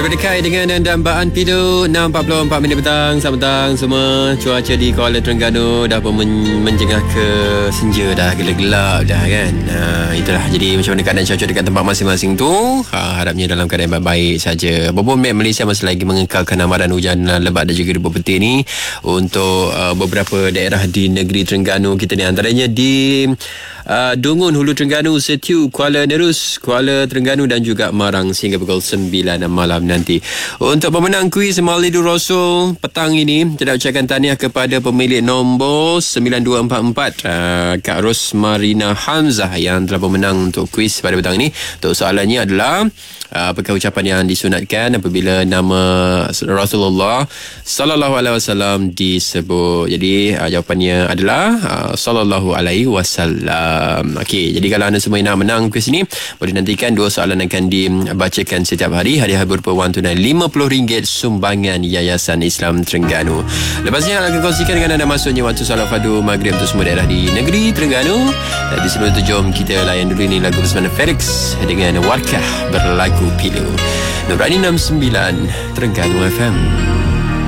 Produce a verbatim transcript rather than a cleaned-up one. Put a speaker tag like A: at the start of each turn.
A: Berdekai dengan dambaan Pilu enam empat puluh empat minit petang. Selamat petang semua. Cuaca di Kuala Terengganu dah pun men- menjengah ke senja dah, gelap-gelap dah kan. Ha, itulah jadi macam mana keadaan cuaca dekat tempat masing-masing tu. Ha, harapnya dalam keadaan baik-baik saja. Bobo Map Malaysia masih lagi mengekalkan amaran hujan lebat dan juga debu petir ni untuk uh, beberapa daerah di negeri Terengganu kita ni, antaranya di uh, Dungun, Hulu Terengganu, Setiu, Kuala Nerus, Kuala Terengganu dan juga Marang sehingga pukul sembilan malam nanti. Untuk pemenang kuis Maulidur Rasul petang ini, kita ucapkan tahniah kepada pemilik nombor sembilan dua empat empat, uh, Kak Rosmarina Hamzah yang telah pemenang untuk kuis pada petang ini. Untuk soalannya adalah uh, apakah ucapan yang disunatkan apabila nama Rasulullah sallallahu alaihi wasallam disebut. Jadi uh, jawapannya adalah uh, sallallahu alaihi wasallam. Okey, jadi kalau anda semua nak menang kuis ini, boleh nantikan dua soalan akan dibacakan setiap hari. Hadiah berupa wang tunai lima puluh ringgit sumbangan Yayasan Islam Terengganu. Lepasnya akan kongsikan dengan anda masuknya waktu salat fardu maghrib untuk semua daerah di negeri Terengganu. Dan sebelum itu jom kita layan dulu ini lagu bersama Felix dengan Warkah berlagu Pilu. Nurani enam puluh sembilan Terengganu F M.